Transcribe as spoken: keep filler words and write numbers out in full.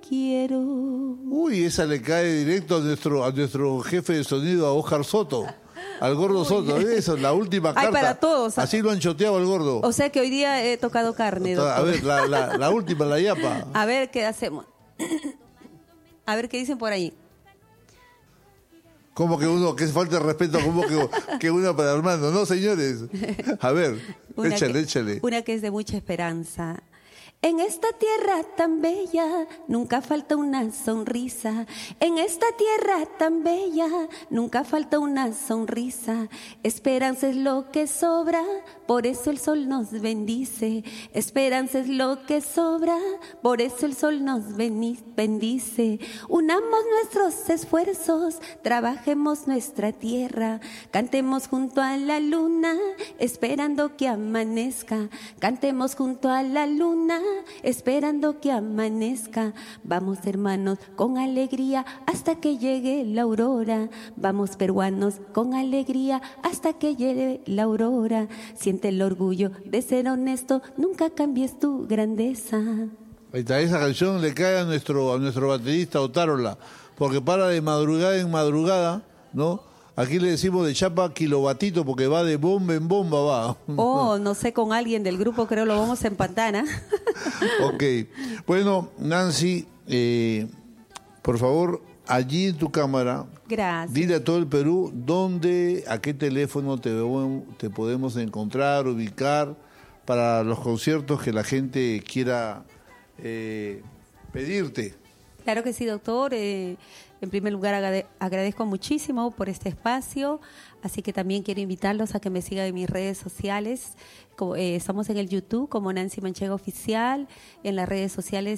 quiero. Uy, esa le cae directo a nuestro, a nuestro jefe de sonido, a Óscar Soto. Al gordo Uy. Soto, eso, la última carta. Ay, para todos. Así lo han choteado al gordo. O sea que hoy día he tocado carne, doctor. A ver, la, la, la última, la yapa. A ver qué hacemos. A ver qué dicen por ahí. Como que uno, que falta de respeto, como que, que uno para Armando. No, señores. A ver, una échale, que, échale. Una que es de mucha esperanza. En esta tierra tan bella, nunca falta una sonrisa. En esta tierra tan bella, nunca falta una sonrisa. Esperanza es lo que sobra, por eso el sol nos bendice. Esperanza es lo que sobra, por eso el sol nos bendice. Unamos nuestros esfuerzos, trabajemos nuestra tierra. Cantemos junto a la luna, esperando que amanezca. Cantemos junto a la luna, esperando que amanezca. Vamos, hermanos, con alegría hasta que llegue la aurora. Vamos, peruanos, con alegría hasta que llegue la aurora. Siente el orgullo de ser honesto, nunca cambies tu grandeza. Ahí está, esa canción le cae a nuestro, a nuestro baterista Otárola, porque para de madrugada en madrugada, ¿no? Aquí le decimos de chapa kilovatito porque va de bomba en bomba, va. Oh, no sé, con alguien del grupo creo lo vamos en pantana. Ok. Bueno, Nancy, eh, por favor, allí en tu cámara, gracias. Dile a todo el Perú dónde, a qué teléfono te, te podemos encontrar, ubicar para los conciertos que la gente quiera eh, pedirte. Claro que sí, doctor. Eh, en primer lugar, agrade- agradezco muchísimo por este espacio, así que también quiero invitarlos a que me sigan en mis redes sociales. Como, eh, estamos en el YouTube como Nancy Manchego Oficial, en las redes sociales